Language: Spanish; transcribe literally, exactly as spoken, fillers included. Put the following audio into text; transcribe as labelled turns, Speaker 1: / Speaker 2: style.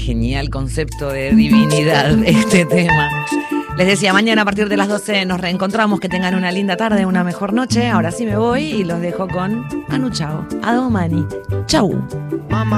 Speaker 1: genial concepto de divinidad este tema. Les decía, mañana a partir de las doce nos reencontramos. Que tengan una linda tarde, una mejor noche. Ahora sí me voy y los dejo con Manu Chao, a Domani. Chau.
Speaker 2: Mamá.